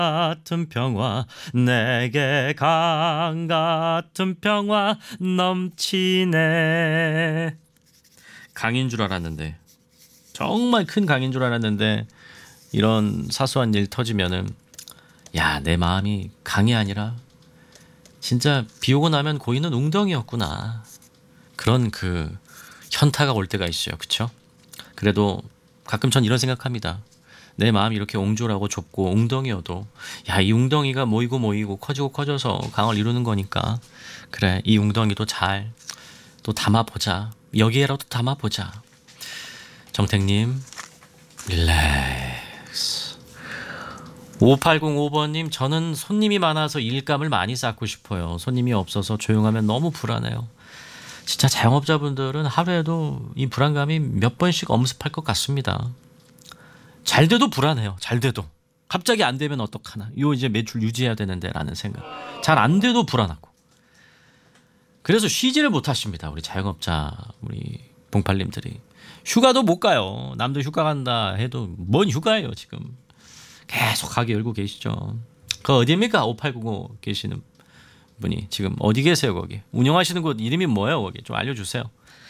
같은 평화 내게 강 같은 평화 넘치네. 강인 줄 알았는데 정말 큰 강인 줄 알았는데 이런 사소한 일 터지면은 야, 내 마음이 강이 아니라 진짜 비 오고 나면 고이는 웅덩이였구나. 그런 그 현타가 올 때가 있어요. 그쵸? 그래도 가끔 전 이런 생각합니다. 내 마음이 이렇게 옹졸하고 좁고 웅덩이여도 야, 이 웅덩이가 모이고 커지고 커져서 강을 이루는 거니까 그래, 이 웅덩이도 잘 또 담아보자. 여기에라도 담아보자. 정택님 릴렉스. 5805번님, 저는 손님이 많아서 일감을 많이 쌓고 싶어요. 손님이 없어서 조용하면 너무 불안해요. 진짜 자영업자분들은 하루에도 이 불안감이 몇 번씩 엄습할 것 같습니다. 잘 돼도 불안해요. 잘 돼도. 갑자기 안 되면 어떡하나. 요 이제 매출 유지해야 되는데 라는 생각. 잘 안 돼도 불안하고. 그래서 쉬지를 못하십니다. 우리 자영업자, 우리 봉팔님들이. 휴가도 못 가요. 남도 휴가 간다 해도 뭔 휴가예요 지금. 계속 가게 열고 계시죠. 그 어디입니까? 5890 계시는 분이 지금 어디 계세요 거기? 운영하시는 곳 이름이 뭐예요 거기? 좀 알려주세요.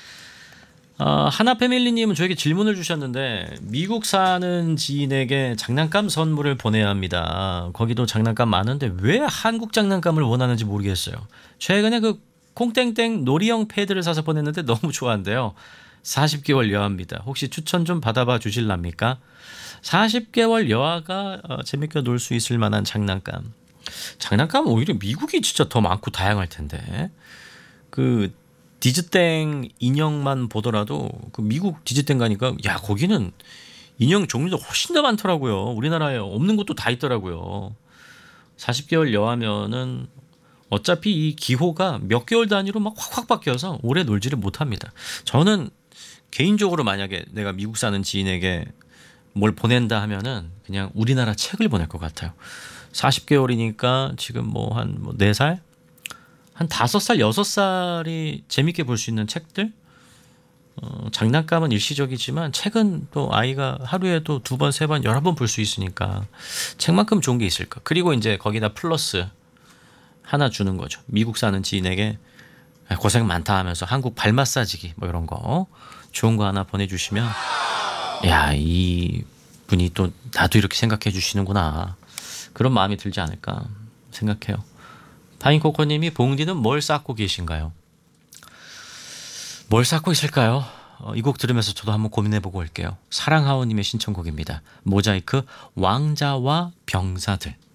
하나패밀리님은 저에게 질문을 주셨는데 미국 사는 지인에게 장난감 선물을 보내야 합니다. 거기도 장난감 많은데 왜 한국 장난감을 원하는지 모르겠어요. 최근에 그 콩땡땡 놀이형 패드를 사서 보냈는데 너무 좋아한대요. 40개월 여아입니다. 혹시 추천 좀 받아봐 주실랍니까? 40개월 여아가 재밌게 놀 수 있을 만한 장난감. 장난감은 오히려 미국이 진짜 더 많고 다양할 텐데. 그 디즈땡 인형만 보더라도 그 미국 디즈땡 가니까 야, 거기는 인형 종류도 훨씬 더 많더라고요. 우리나라에 없는 것도 다 있더라고요. 40개월 여하면은 어차피 이 기호가 몇 개월 단위로 막 확확 바뀌어서 오래 놀지를 못합니다. 저는 개인적으로 만약에 내가 미국 사는 지인에게 뭘 보낸다 하면은 그냥 우리나라 책을 보낼 것 같아요. 40개월이니까 지금 뭐 한 4살? 한 5살, 6살이 재밌게 볼 수 있는 책들? 장난감은 일시적이지만 책은 또 아이가 하루에도 2번, 3번, 11번 볼 수 있으니까 책만큼 좋은 게 있을까. 그리고 이제 거기다 플러스 하나 주는 거죠. 미국 사는 지인에게 고생 많다 하면서 한국 발 마사지기 뭐 이런 거 좋은 거 하나 보내주시면 야, 이 분이 또 나도 이렇게 생각해 주시는구나. 그런 마음이 들지 않을까 생각해요. 파인코코님이 봉디는 뭘 쌓고 계신가요? 뭘 쌓고 있을까요? 이 곡 들으면서 저도 한번 고민해보고 올게요. 사랑하오님의 신청곡입니다. 모자이크 왕자와 병사들.